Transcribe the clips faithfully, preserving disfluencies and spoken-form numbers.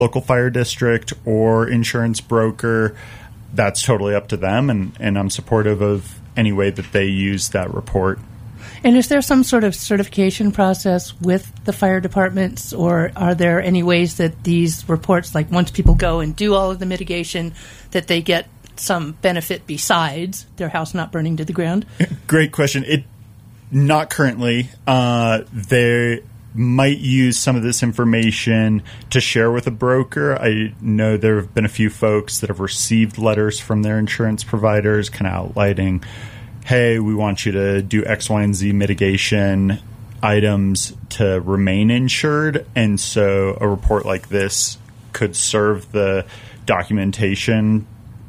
local fire district or insurance broker, that's totally up to them, and, and I'm supportive of any way that they use that report. And is there some sort of certification process with the fire departments, or are there any ways that these reports, like once people go and do all of the mitigation, that they get some benefit besides their house not burning to the ground? Great question. It not currently. Uh, they might use some of this information to share with a broker. I know there have been a few folks that have received letters from their insurance providers kind of outlining, hey, we want you to do X, Y, and Z mitigation items to remain insured. And so a report like this could serve the documentation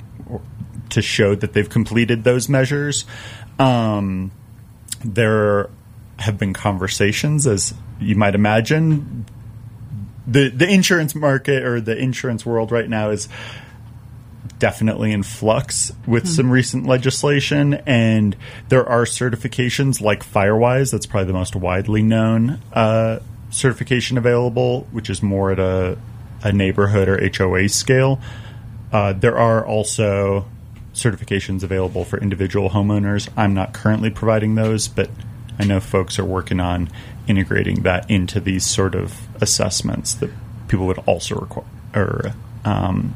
to show that they've completed those measures. Um, there have been conversations, as you might imagine. The the insurance market or the insurance world right now is definitely in flux with mm-hmm. some recent legislation, and there are certifications like Firewise. That's probably the most widely known uh, certification available, which is more at a, a neighborhood or H O A scale. Uh, there are also certifications available for individual homeowners. I'm not currently providing those, but I know folks are working on integrating that into these sort of assessments that people would also require or um,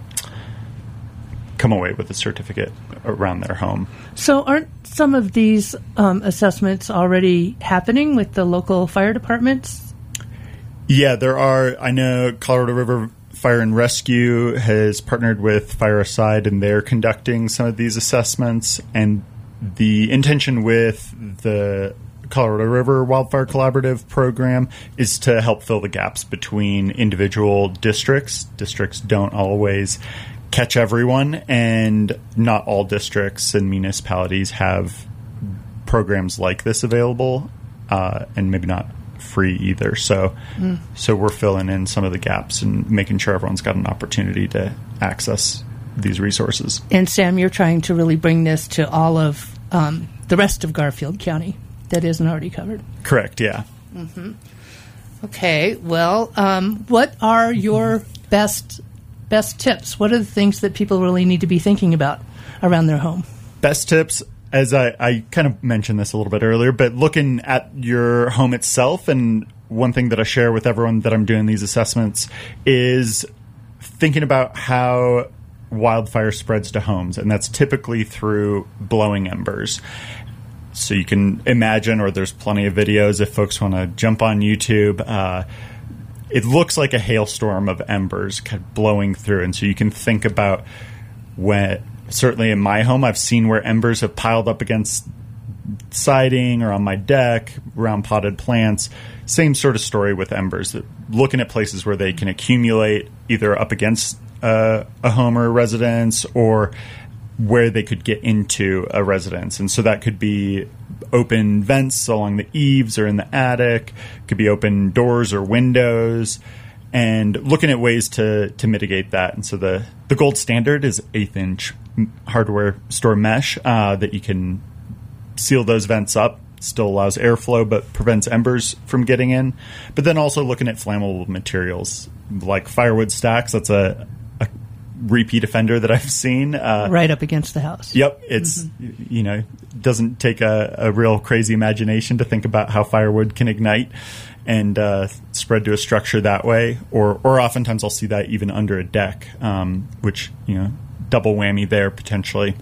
come away with a certificate around their home. So aren't some of these um, assessments already happening with the local fire departments? Yeah, there are. I know Colorado River Fire and Rescue has partnered with Fire Aside, and they're conducting some of these assessments. And the intention with the Colorado River Wildfire Collaborative program is to help fill the gaps between individual districts. Districts don't always catch everyone, and not all districts and municipalities have programs like this available, uh, and maybe not free either. So, mm. so we're filling in some of the gaps and making sure everyone's got an opportunity to access these resources. And Sam, you're trying to really bring this to all of um, the rest of Garfield County that isn't already covered. Correct. Yeah. Mm-hmm. Okay. Well, um, what are your best best tips? What are the things that people really need to be thinking about around their home? Best tips, as I, I kind of mentioned this a little bit earlier, but looking at your home itself, and one thing that I share with everyone that I'm doing these assessments is thinking about how wildfire spreads to homes, and that's typically through blowing embers. So you can imagine, or there's plenty of videos if folks want to jump on YouTube, uh, it looks like a hailstorm of embers kind of blowing through. And so you can think about when, certainly in my home, I've seen where embers have piled up against siding or on my deck, around potted plants. Same sort of story with embers, that looking at places where they can accumulate either up against uh, a home or a residence, or where they could get into a residence. And so that could be open vents along the eaves or in the attic, could be open doors or windows, and looking at ways to to mitigate that. And so the, the gold standard is eighth inch hardware store mesh uh, that you can seal those vents up. Still allows airflow, but prevents embers from getting in. But then also looking at flammable materials like firewood stacks. That's a repeat offender that I've seen. Uh, right up against the house. Yep. It's, mm-hmm. you know, doesn't take a, a real crazy imagination to think about how firewood can ignite and uh, spread to a structure that way. Or, or oftentimes I'll see that even under a deck, um, which, you know, double whammy there potentially.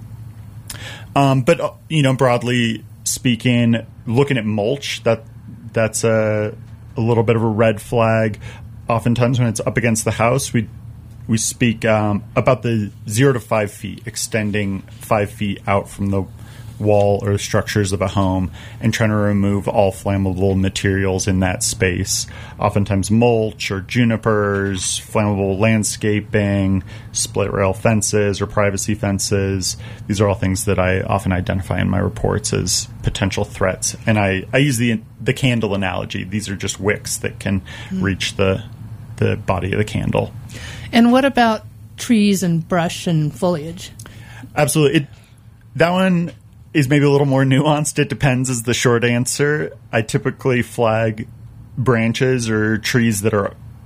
Um, but, you know, broadly speaking, looking at mulch, that that's a, a little bit of a red flag. Oftentimes when it's up against the house, we We speak um, about the zero to five feet, extending five feet out from the wall or structures of a home, and trying to remove all flammable materials in that space. Oftentimes mulch or junipers, flammable landscaping, split rail fences or privacy fences. These are all things that I often identify in my reports as potential threats. And I, I use the the candle analogy. These are just wicks that can mm. reach the the body of the candle. And what about trees and brush and foliage? Absolutely. It, that one is maybe a little more nuanced. It depends is the short answer. I typically flag branches or trees that are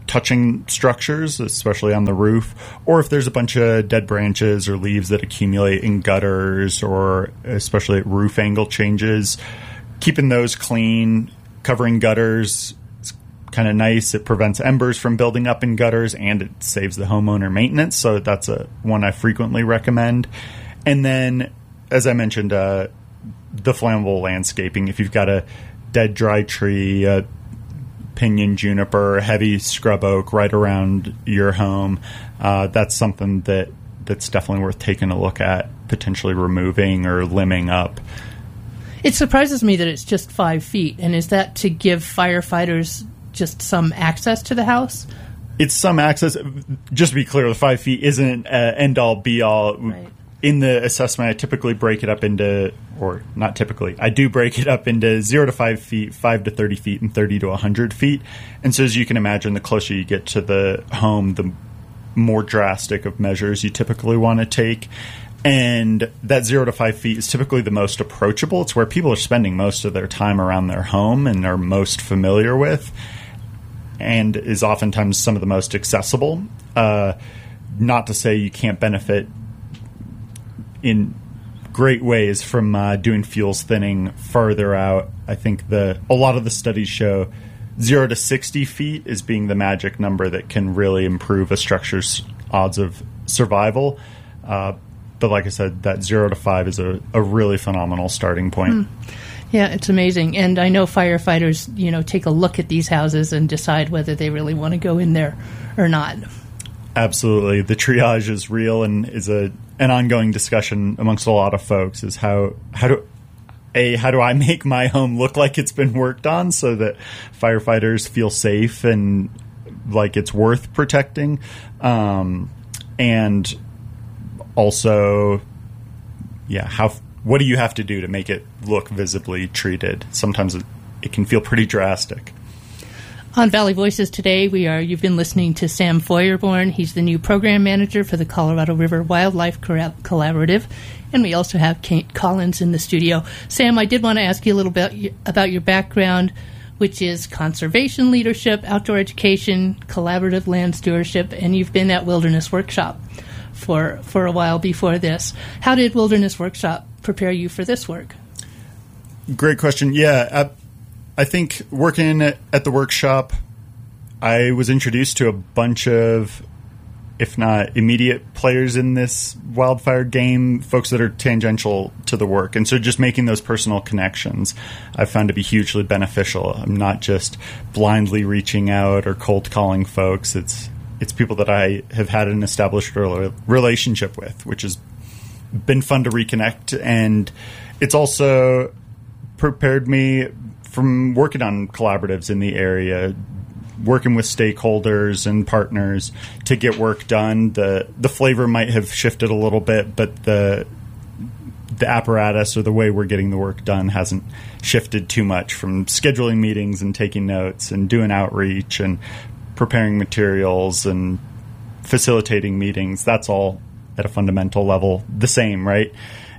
touching structures, especially on the roof, or if there's a bunch of dead branches or leaves that accumulate in gutters, or especially at roof angle changes, keeping those clean, covering gutters is kind of nice. It prevents embers from building up in gutters, and it saves the homeowner maintenance, so that's a one I frequently recommend. And then, as I mentioned, uh, the flammable landscaping. If you've got a dead dry tree, a pinyon juniper, heavy scrub oak right around your home, uh, that's something that that's definitely worth taking a look at, potentially removing or limbing up. It surprises me that it's just five feet, and is that to give firefighters just some access to the house? It's some access. Just to be clear, the five feet isn't uh, end-all, be-all. Right. In the assessment, I typically break it up into, or not typically, I do break it up into zero to five feet, five to thirty feet, and thirty to one hundred feet. And so as you can imagine, the closer you get to the home, the more drastic of measures you typically want to take. And that zero to five feet is typically the most approachable. It's where people are spending most of their time around their home and are most familiar with, and is oftentimes some of the most accessible. Uh, not to say you can't benefit in great ways from uh, doing fuels thinning further out. I think the a lot of the studies show zero to sixty feet is being the magic number that can really improve a structure's odds of survival. Uh, but like I said, that zero to five is a, a really phenomenal starting point. Mm. Yeah, it's amazing. And I know firefighters, you know, take a look at these houses and decide whether they really want to go in there or not. Absolutely. The triage is real and is a an ongoing discussion amongst a lot of folks, is how how do a how do I make my home look like it's been worked on so that firefighters feel safe and like it's worth protecting, um, and also, yeah, how what do you have to do to make it look visibly treated? Sometimes it, it can feel pretty drastic. On Valley Voices today, we are. You've been listening to Sam Feuerborn. He's the new program manager for the Colorado River Wildlife Collaborative, and we also have Kate Collins in the studio. Sam, I did want to ask you a little bit about your background, which is conservation leadership, outdoor education, collaborative land stewardship, and you've been at Wilderness Workshop for for a while before this. How did Wilderness Workshop prepare you for this work? Great question. Yeah. Uh, I think working at the workshop, I was introduced to a bunch of, if not immediate players in this wildfire game, folks that are tangential to the work. And so just making those personal connections I found to be hugely beneficial. I'm not just blindly reaching out or cold calling folks. It's it's people that I have had an established relationship with, which has been fun to reconnect. And it's also prepared me from working on collaboratives in the area, working with stakeholders and partners to get work done. The the flavor might have shifted a little bit, but the the apparatus or the way we're getting the work done hasn't shifted too much, from scheduling meetings and taking notes and doing outreach and preparing materials and facilitating meetings. That's all at a fundamental level the same, right?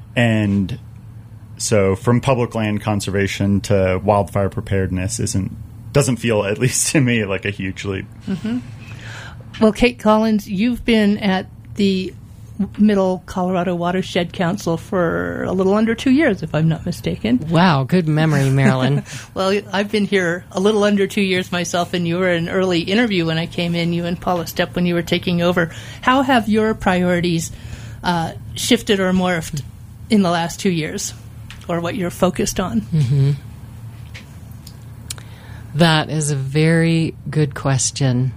And so from public land conservation to wildfire preparedness isn't doesn't feel, at least to me, like a huge leap. Mm-hmm. Well, Kate Collins, you've been at the Middle Colorado Watershed Council for a little under two years, if I'm not mistaken. Wow, good memory, Marilyn. Well, I've been here a little under two years myself, and you were an early interview when I came in, you and Paula Stepp, when you were taking over. How have your priorities uh, shifted or morphed in the last two years? Or what you're focused on? Mm-hmm. That is a very good question.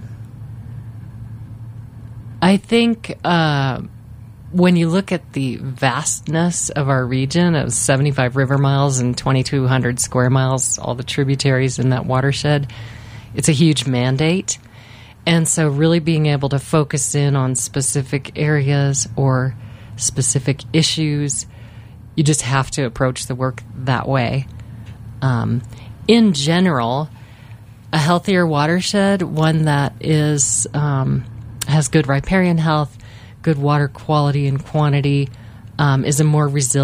I think uh, when you look at the vastness of our region of seventy-five river miles and twenty-two hundred square miles, all the tributaries in that watershed, it's a huge mandate. And so really being able to focus in on specific areas or specific issues, you just have to approach the work that way. Um, in general, a healthier watershed, one that is um, has good riparian health, good water quality and quantity, um, is a more resilient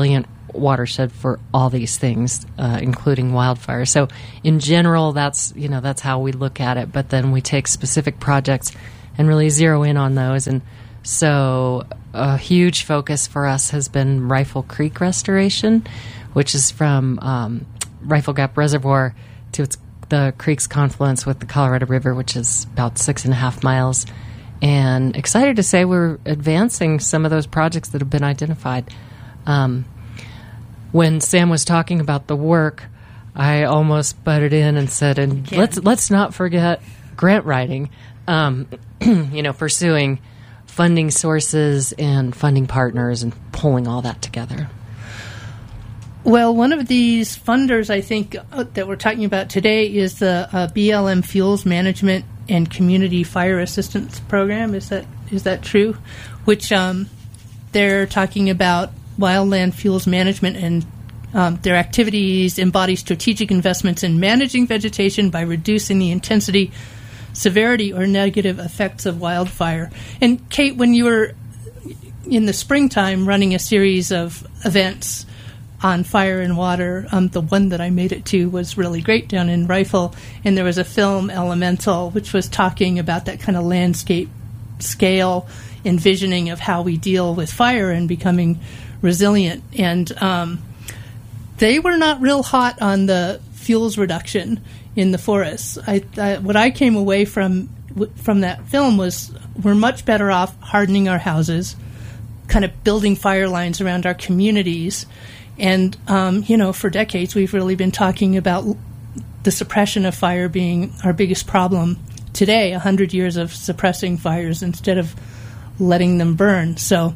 watershed for all these things, uh, including wildfire. So in general, that's, you know, that's how we look at it. But then we take specific projects and really zero in on those. And so a huge focus for us has been Rifle Creek restoration, which is from um, Rifle Gap Reservoir to its, the creek's confluence with the Colorado River, which is about six and a half miles. And excited to say we're advancing some of those projects that have been identified. Um, when Sam was talking about the work, I almost butted in and said, "And let's let's not forget grant writing. Um, you know, pursuing funding sources and funding partners and pulling all that together." Well, one of these funders, I think, uh, that we're talking about today is the uh, B L M Fuels Management and Community Fire Assistance Program. Is that is that true? Which um, they're talking about wildland fuels management, and um, their activities embody strategic investments in managing vegetation by reducing the intensity, severity, or negative effects of wildfire. And Kate, when you were in the springtime running a series of events on fire and water, um, the one that I made it to was really great down in Rifle, and there was a film, Elemental, which was talking about that kind of landscape scale envisioning of how we deal with fire and becoming resilient. And um, they were not real hot on the fuels reduction in the forests. I, I, what I came away from from that film was we're much better off hardening our houses, kind of building fire lines around our communities. And, um, you know, for decades we've really been talking about the suppression of fire being our biggest problem. Today, one hundred years of suppressing fires instead of letting them burn. So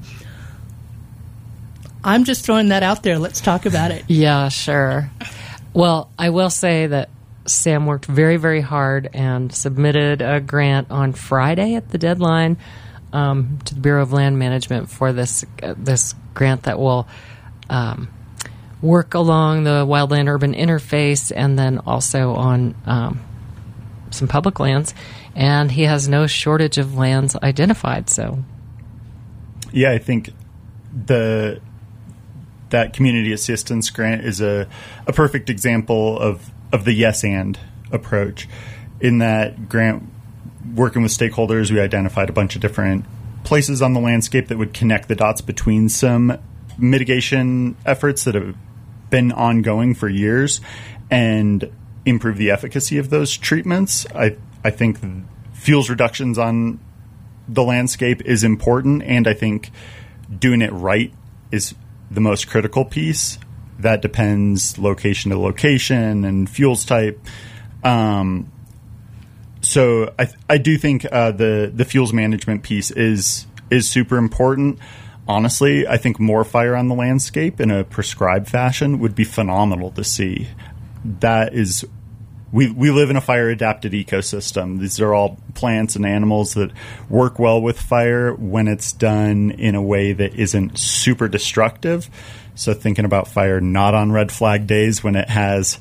I'm just throwing that out there. Let's talk about it. Yeah, sure. Well, I will say that Sam worked very, very hard and submitted a grant on Friday at the deadline um, to the Bureau of Land Management for this uh, this grant that will um, work along the wildland-urban interface and then also on um, some public lands. And he has no shortage of lands identified. So, yeah, I think the that community assistance grant is a, a perfect example of, of the yes and approach. In that grant, working with stakeholders, we identified a bunch of different places on the landscape that would connect the dots between some mitigation efforts that have been ongoing for years and improve the efficacy of those treatments. I I think fuels reductions on the landscape is important, and I think doing it right is the most critical piece. That depends location to location and fuels type. Um, so I I do think uh, the the fuels management piece is is super important. Honestly, I think more fire on the landscape in a prescribed fashion would be phenomenal to see. That is, we we live in a fire-adapted ecosystem. These are all plants and animals that work well with fire when it's done in a way that isn't super destructive. So thinking about fire not on red flag days when it has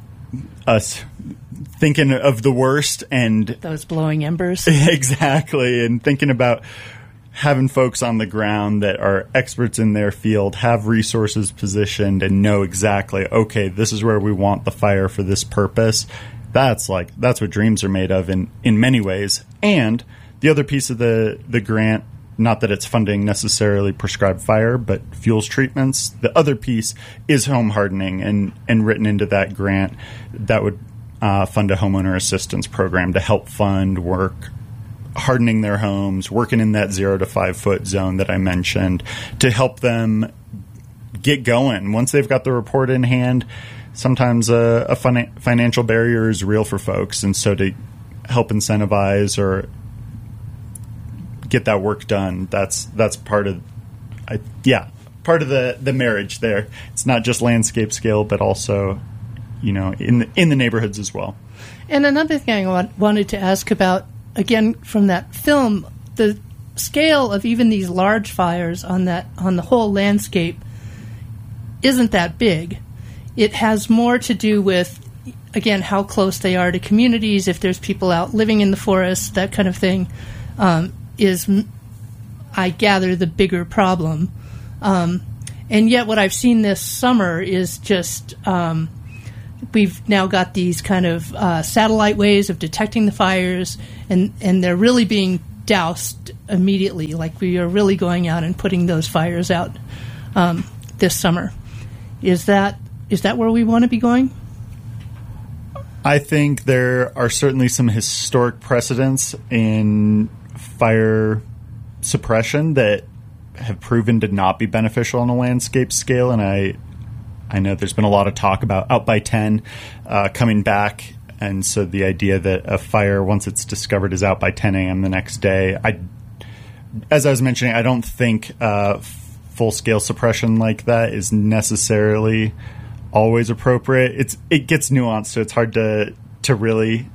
us thinking of the worst and those blowing embers. Exactly, and thinking about having folks on the ground that are experts in their field, have resources positioned, and know exactly, okay, this is where we want the fire for this purpose. That's like that's what dreams are made of in, in many ways. And the other piece of the, the grant, not that it's funding necessarily prescribed fire, but fuels treatments. The other piece is home hardening, and, and written into that grant that would uh, fund a homeowner assistance program to help fund work hardening their homes, working in that zero to five foot zone that I mentioned to help them get going. Once they've got the report in hand, sometimes a, a fin- financial barrier is real for folks. And so to help incentivize or get that work done, that's that's part of, I, yeah, part of the, the marriage there. It's not just landscape scale, but also, you know, in the, in the neighborhoods as well. And another thing I want, wanted to ask about, again, from that film, the scale of even these large fires on that on the whole landscape isn't that big. It has more to do with, again, how close they are to communities, if there's people out living in the forest, that kind of thing, um, is, I gather, the bigger problem. Um, and yet what I've seen this summer is just um, we've now got these kind of uh, satellite ways of detecting the fires, and, and they're really being doused immediately. Like we are really going out and putting those fires out um, this summer. Is that is that where we want to be going? I think there are certainly some historic precedents in fire suppression that have proven to not be beneficial on a landscape scale, and I I know there's been a lot of talk about out by ten uh, coming back, and so the idea that a fire, once it's discovered, is out by ten a.m. the next day. I, as I was mentioning, I don't think uh, full-scale suppression like that is necessarily always appropriate. It's it gets nuanced, so it's hard to to really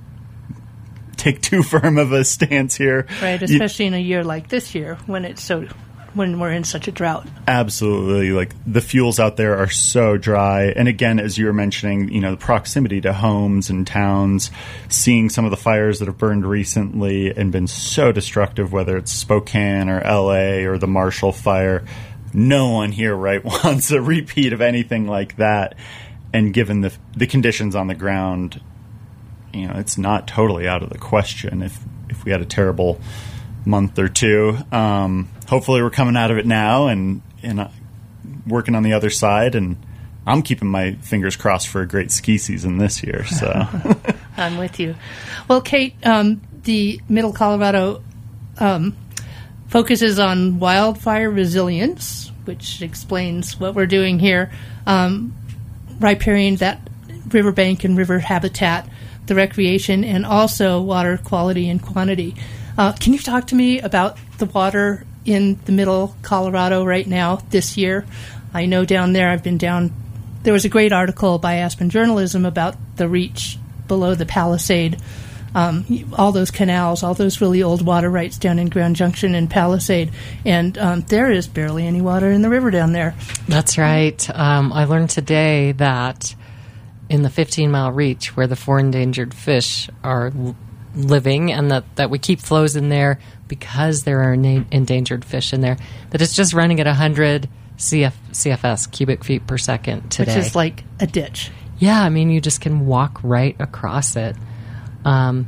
take too firm of a stance here. Right, especially you, in a year like this year when it's so when we're in such a drought. Absolutely. Like the fuels out there are so dry. And again, as you were mentioning, you know, the proximity to homes and towns, seeing some of the fires that have burned recently and been so destructive, whether it's Spokane or L A or the Marshall Fire, no one here, right, wants a repeat of anything like that. And given the the conditions on the ground, you know, it's not totally out of the question if if we had a terrible month or two. Um, hopefully we're coming out of it now and, and uh, working on the other side, and I'm keeping my fingers crossed for a great ski season this year. So I'm with you. Well, Kate, um, the Middle Colorado um, focuses on wildfire resilience, which explains what we're doing here, um, riparian, that riverbank and river habitat, the recreation, and also water quality and quantity. Uh, can you talk to me about the water in the Middle Colorado right now this year? I know down there, I've been down, there was a great article by Aspen Journalism about the reach below the Palisade, um, all those canals, all those really old water rights down in Grand Junction and Palisade, and um, there is barely any water in the river down there. That's right. Um, I learned today that in the fifteen-mile reach where the four endangered fish are l- living, and that, that we keep flows in there because there are na- endangered fish in there, that it's just running at one hundred C F, C F S, cubic feet per second today. Which is like a ditch. Yeah, I mean, you just can walk right across it. Um,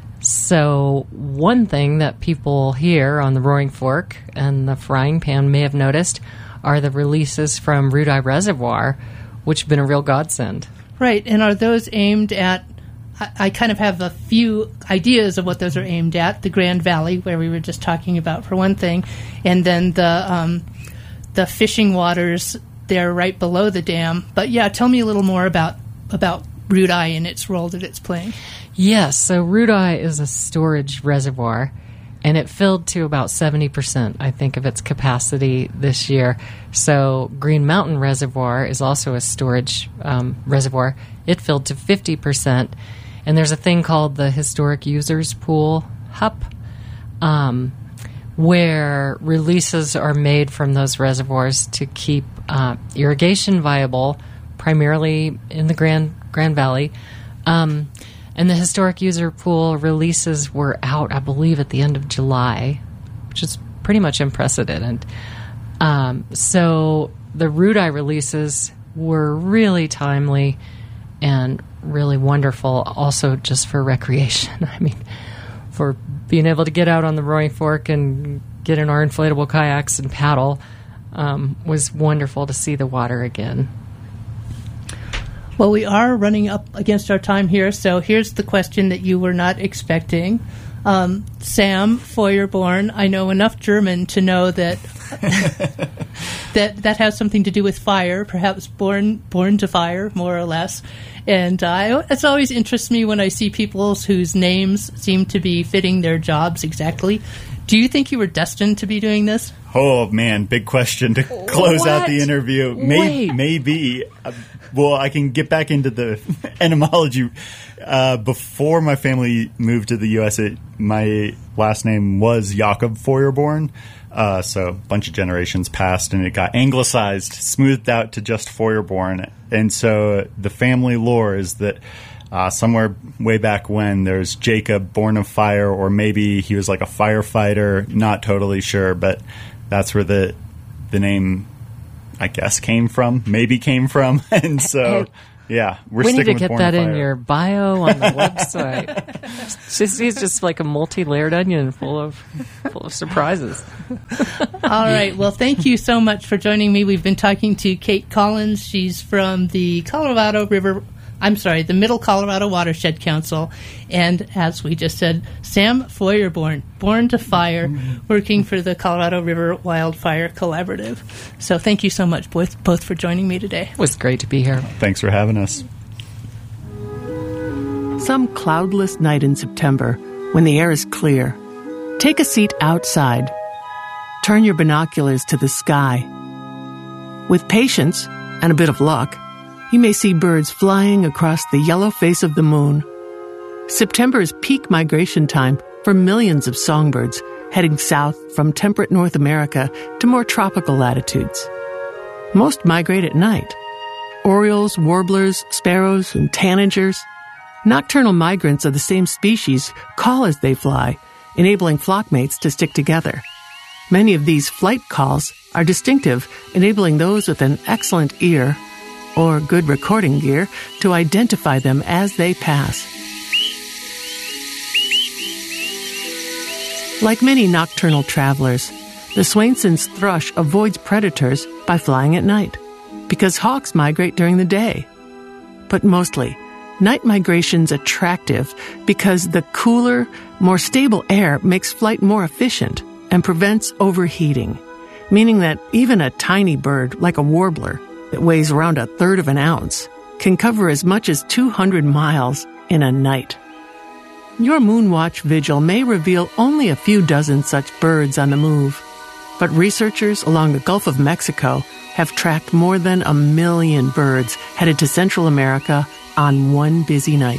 so one thing that people here on the Roaring Fork and the Frying Pan may have noticed are the releases from Rudeye Reservoir, which have been a real godsend. Right, and are those aimed at, I, I kind of have a few ideas of what those are aimed at, the Grand Valley, where we were just talking about for one thing, and then the um, the fishing waters there right below the dam. But yeah, tell me a little more about, about Rudeye and its role that it's playing. Yes, so Rudeye is a storage reservoir, and it filled to about seventy percent, I think, of its capacity this year. So Green Mountain Reservoir is also a storage um, reservoir. It filled to fifty percent. And there's a thing called the Historic Users Pool, H U P, um, where releases are made from those reservoirs to keep uh, irrigation viable, primarily in the Grand, Grand Valley. Um, and the Historic User Pool releases were out, I believe, at the end of July, which is pretty much unprecedented. Um, so the Rudeye releases were really timely and really wonderful, also just for recreation. I mean, for being able to get out on the Roaring Fork and get in our inflatable kayaks and paddle um, was wonderful to see the water again. Well, we are running up against our time here, so here's the question that you were not expecting. Um, Sam Feuerborn, I know enough German to know that that that has something to do with fire, perhaps born born to fire, more or less. And uh, it always interests me when I see people whose names seem to be fitting their jobs exactly. Do you think you were destined to be doing this? Oh, man, big question to close What? out the interview. May- Wait. maybe. Uh, well, I can get back into the etymology. Uh, before my family moved to the U S, it, my last name was Jakob Feuerborn. Uh, so a bunch of generations passed, and it got anglicized, smoothed out to just Feuerborn. And so the family lore is that uh, somewhere way back when, there's Jacob, born of fire, or maybe he was like a firefighter, not totally sure, but that's where the the name I guess, came from, maybe came from. And so, yeah, we're we need sticking to get with Born that to in Fire. your bio on the website. She's, he's just like a multi-layered onion full of full of surprises. All right. Well, thank you so much for joining me. We've been talking to Kate Collins. She's from the Colorado River, I'm sorry, the Middle Colorado Watershed Council. And as we just said, Sam Feuerborn, Born to Fire, working for the Colorado River Wildfire Collaborative. So thank you so much, both, both for joining me today. It was great to be here. Thanks for having us. Some cloudless night in September, when the air is clear, take a seat outside. Turn your binoculars to the sky. With patience and a bit of luck, you may see birds flying across the yellow face of the moon. September is peak migration time for millions of songbirds heading south from temperate North America to more tropical latitudes. Most migrate at night. Orioles, warblers, sparrows, and tanagers. Nocturnal migrants of the same species call as they fly, enabling flockmates to stick together. Many of these flight calls are distinctive, enabling those with an excellent ear or good recording gear to identify them as they pass. Like many nocturnal travelers, the Swainson's thrush avoids predators by flying at night, because hawks migrate during the day. But mostly, night migration's attractive because the cooler, more stable air makes flight more efficient and prevents overheating, meaning that even a tiny bird like a warbler that weighs around a third of an ounce can cover as much as two hundred miles in a night. Your Moonwatch vigil may reveal only a few dozen such birds on the move, but researchers along the Gulf of Mexico have tracked more than a million birds headed to Central America on one busy night.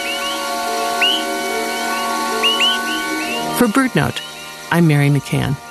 For BirdNote, I'm Mary McCann.